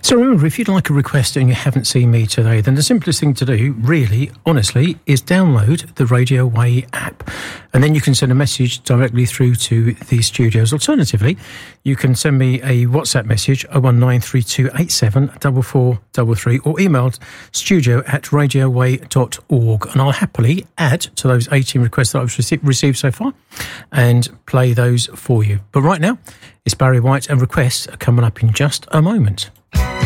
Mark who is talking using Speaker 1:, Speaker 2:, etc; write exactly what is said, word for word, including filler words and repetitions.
Speaker 1: So remember, if you'd like a request and you haven't seen me today, then the simplest thing to do, really, honestly, is download the Radio Way app. And then you can send a message directly through to the studios. Alternatively, you can send me a WhatsApp message, oh one nine three two eight seven four four three three, or email studio at radioway dot org. And I'll happily add to those eighteen requests that I've rece- received so far and play those for you. But right now, it's Barry White, and requests are coming up in just a moment.